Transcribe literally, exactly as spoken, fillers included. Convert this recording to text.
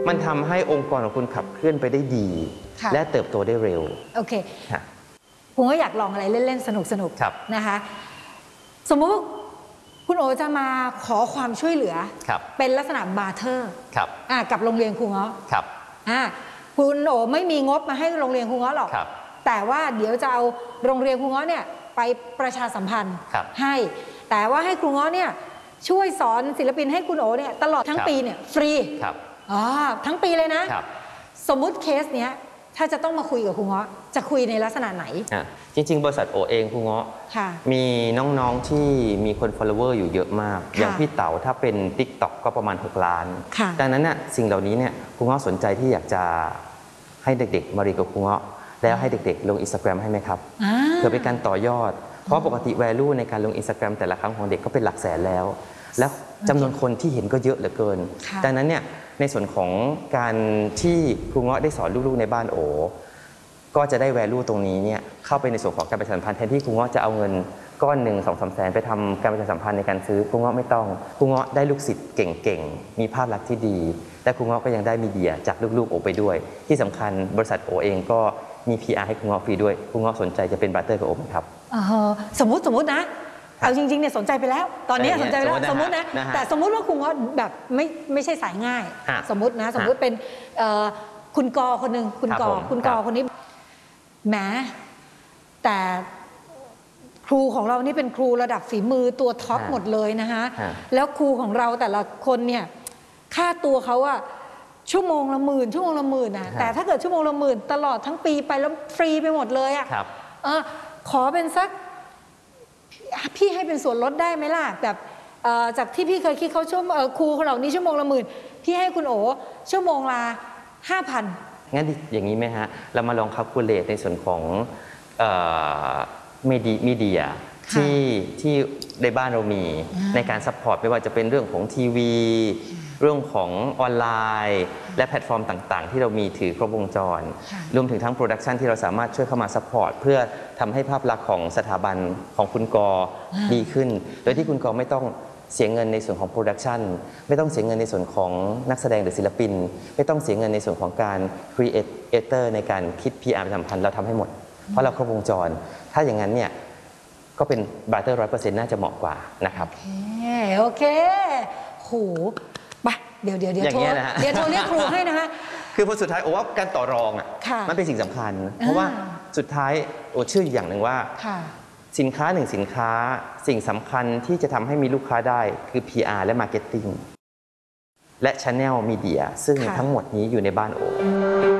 มันทำให้องค์กรของคุณขับเคลื่อนไปได้ดีและเติบโตได้เร็วโอเคผมก็อยากลองอะไรเล่นๆสนุกๆนะคะสมมุติคุณโอจะมาขอความช่วยเหลือเป็นลักษณะบาร์เทอร์กับโรงเรียนครูเงาะคุณโอไม่มีงบมาให้โรงเรียนครูเงาะหรอกแต่ว่าเดี๋ยวจะเอาโรงเรียนครูเงาะเนี่ยไปประชาสัมพันธ์ให้แต่ว่าให้ครูเงาะเนี่ยช่วยสอนศิลปินให้คุณโอเนี่ยตลอดทั้งปีเนี่ยฟรีอ๋อทั้งปีเลยนะสมมุติเคสเนี้ยถ้าจะต้องมาคุยกับครูเงาะจะคุยในลักษณะไหนจริงๆบริษัทโอเองครูเงาะมีน้องๆที่มีคน follower อยู่เยอะมากอย่างพี่เต๋าถ้าเป็น ติ๊กต็อก ก็ประมาณหกล้านดังนั้นน่ะสิ่งเหล่านี้เนี่ยครูเงาะสนใจที่อยากจะให้เด็กๆมาเรียนกับครูเงาะแล้วให้เด็กๆลง Instagram ให้ไหมครับเพื่อเป็นการต่อยอดเพราะปกติ value ในการลง Instagram แต่ละครั้งของเด็กก็เป็นหลักแสนแล้วและจำนวนคนที่เห็นก็เยอะเหลือเกินดังนั้นเนี่ยในส่วนของการที่ครูเงาะได้สอนลูกๆในบ้านโอก็จะได้ value ตรงนี้เนี่ยเข้าไปในส่วนของการประชาสัมพันธ์แทนที่ครูเงาะจะเอาเงินก้อนหนึ่งสองสามแสนไปทำการประชาสัมพันธ์ในการซื้อครูเงาะไม่ต้องครูเงาะได้ลูกศิษย์เก่งๆมีภาพลักษณ์ที่ดีและครูเงาะก็ยังได้มีเดียจากลูกๆโอไปด้วยที่สำคัญบริษัทโอเองก็มี พี อาร์ ให้ครูเงาะฟรีด้วยครูเงาะสนใจจะเป็นบาร์เตอร์กับโอไหมครับสมมติสมมตินะเอาจริงๆเนี่ยสนใจไปแล้วตอนนี้สนใจไปแล้วสมมตินะแต่สมมติว่าครูเงาะแบบไม่ไม่ใช่สายง่ายสมมตินะสมมติเป็นคุณกอคนหนึ่งคุณกอคุณกอคนนี้แหมแต่ครูของเรานี่เป็นครูระดับฝีมือตัวท็อปหมดเลยนะคะแล้วครูของเราแต่ละคนเนี่ยค่าตัวเขาอะชั่วโมงละหมื่นชั่วโมงละหมื่นนะแต่ถ้าเกิดชั่วโมงละหมื่นตลอดทั้งปีไปแล้วฟรีไปหมดเลยอะขอเป็นสักพี่ให้เป็นส่วนลดได้ไหมล่ะแบบจากที่พี่เคยคิดเขาชั่วครูของเรานี่ชั่วโมงละหมื่นพี่ให้คุณโอชั่วโมงละห้าพันงั้นอย่างนี้ไหมฮะเรามาลองคัลคูลเลตในส่วนของเมดีมีเดียที่ที่ในบ้านเรามีในการซัพพอร์ตไม่ว่าจะเป็นเรื่องของทีวีเรื่องของออนไลน์และแพลตฟอร์มต่างๆที่เรามีถือครบวงจรรวมถึงทั้งโปรดักชันที่เราสามารถช่วยเข้ามาซัพพอร์ตเพื่อทำให้ภาพลักษณ์ของสถาบันของคุณกอดีขึ้นโดยที่คุณกอไม่ต้องเสียเงินในส่วนของโปรดักชันไม่ต้องเสียเงินในส่วนของนักแสดงหรือศิลปินไม่ต้องเสียเงินในส่วนของการครีเอเตอร์ในการคิด พี อาร์ สัมพันธ์เราทำให้หมดเพราะเราครบวงจรถ้าอย่างนั้นเนี่ยก็เป็นบาร์เตอร์ร้อยเปอร์เซ็นต์น่าจะเหมาะกว่านะครับโอเคโอเคโหไปเดี๋ยวเดี๋ยวเดี๋ยวโทรเดี๋ยวโทรเรียกครูให้นะคะคือพอสุดท้ายโอ้ว่าการต่อรองอ่ะมันเป็นสิ่งสำคัญเพราะว่าสุดท้ายโอ้เชื่ออย่างหนึ่งว่าสินค้าหนึ่งสินค้าสิ่งสำคัญที่จะทำให้มีลูกค้าได้คือ พี อาร์ และ Marketing และ Channel Media ซึ่งทั้งหมดนี้อยู่ในบ้านโอ